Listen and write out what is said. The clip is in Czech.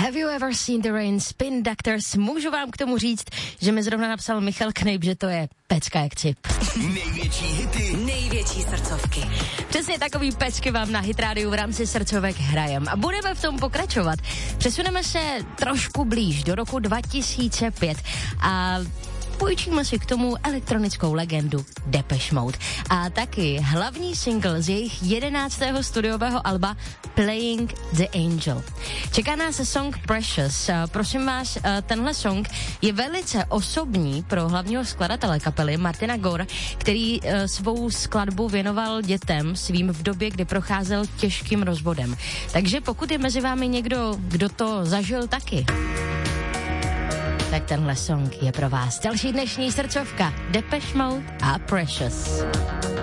Have you ever seen the rain? Spin Doctors. Můžu vám k tomu říct, že mi zrovna napsal Michal Knejp, že to je pecka jak cip. Největší hity, největší srdcovky. Přesně takový pecky vám na Hit Radio v rámci srdcovek hrajem. A budeme v tom pokračovat. Přesuneme se trošku blíž do roku 2005 a půjčíme si k tomu elektronickou legendu Depeche Mode. A taky hlavní single z jejich 11. studiového alba Playing the Angel. Čeká nás song Precious. Prosím vás, tenhle song je velice osobní pro hlavního skladatele kapely Martina Gore, který svou skladbu věnoval dětem svým v době, kdy procházel těžkým rozvodem. Takže pokud je mezi vámi někdo, kdo to zažil taky, tak tenhle song je pro vás. Další dnešní srdcovka Depeche Mode a Precious.